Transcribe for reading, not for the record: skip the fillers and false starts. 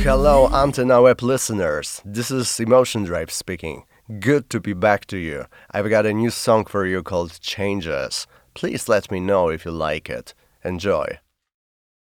Hello, Antenna Web listeners. This is Emotion Drive speaking. Good to be back to you. I've got a new song for you called Changes. Please let me know if you like it. Enjoy.